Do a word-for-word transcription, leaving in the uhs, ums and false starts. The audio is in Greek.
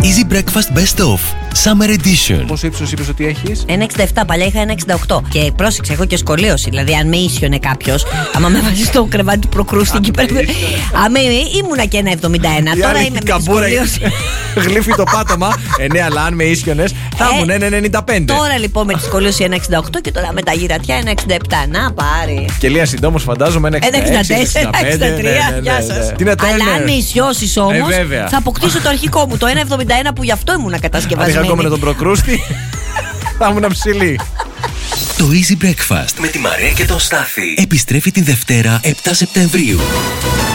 Easy Breakfast Best Of Summer Edition. Πόσο ύψος είπες ότι έχεις? ένα εξήντα επτά, παλιά είχα ένα εξήντα οκτώ. Και πρόσεξε, έχω και σκολίωση. Δηλαδή, αν με ίσιονε κάποιος, άμα με βάζει στο κρεβάτι του προκρούστη εκεί πέρα. Άμα ήμουνα και ένα εβδομήντα ένα, τώρα είμαι με τη σκολίωση. Γλύφει το πάτωμα. Ε, ναι, αλλά αν με ίσιονες, θα ήμουν ένα ενενήντα πέντε. Τώρα λοιπόν με τη σκολίωση ένα εξήντα οκτώ και τώρα με τα γυρατιά ένα εξήντα επτά. Να πάρει. Και Λία συντόμως φαντάζομαι ένα εξήντα έξι, ένα εξήντα τρία. Γεια σας. Αλλά αν με ισιώσεις όμως, θα αποκτήσω το αρχικό μου, το ένα εβδομήντα ένα που γι' αυτό ήμουνα κατασκευασμένη. Αν είχα ακόμα τον προκρούστη, θα ήμουν ψηλή. Το Easy Breakfast με τη Μαρία και τον Στάθη επιστρέφει την Δευτέρα επτά Σεπτεμβρίου.